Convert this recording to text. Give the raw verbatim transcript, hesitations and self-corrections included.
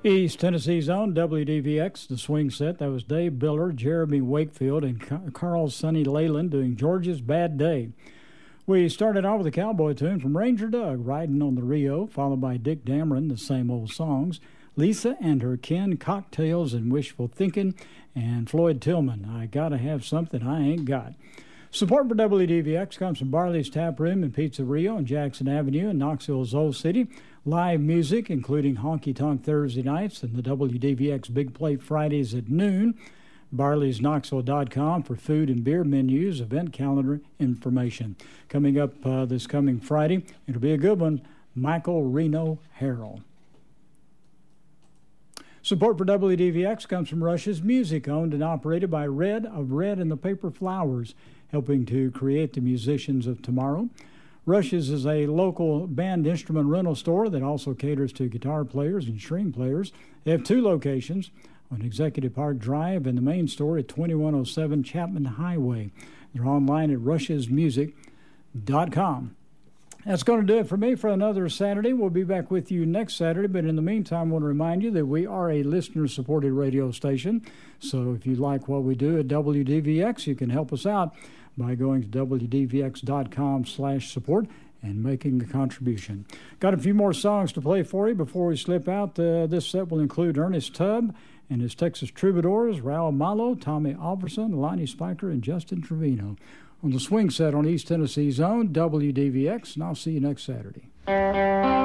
East Tennessee's own W D V X, the swing set. That was Dave Biller, Jeremy Wakefield, and Carl Sonny Leyland doing George's Bad Day. We started off with a cowboy tune from Ranger Doug, Riding on the Rio, followed by Dick Dameron, The Same Old Songs, Lisa and Her Kin, Cocktails and Wishful Thinking, and Floyd Tillman, I Gotta Have Something I Ain't Got. Support for W D V X comes from Barley's Tap Room and Pizzeria on Jackson Avenue in Knoxville's Old City. Live music, including Honky Tonk Thursday nights and the W D V X Big Plate Fridays at noon. Barleys Knoxville dot com for food and beer menus, event calendar information. Coming up uh, this coming Friday, it'll be a good one, Michael Reno Harrell. Support for W D V X comes from Rush's Music, owned and operated by Red of Red and the Paper Flowers, helping to create the musicians of tomorrow. Rush's is a local band instrument rental store that also caters to guitar players and string players. They have two locations, on Executive Park Drive and the main store at twenty-one oh seven Chapman Highway. They're online at rush's music dot com. That's going to do it for me for another Saturday. We'll be back with you next Saturday, but in the meantime, I want to remind you that we are a listener-supported radio station. So if you like what we do at W D V X, you can help us out by going to W D V X dot com slash support and making a contribution. Got a few more songs to play for you before we slip out. Uh, this set will include Ernest Tubb and his Texas Troubadours, Raul Malo, Tommy Alverson, Lonnie Spiker, and Justin Trevino on the swing set on East Tennessee's own W D V X, and I'll see you next Saturday.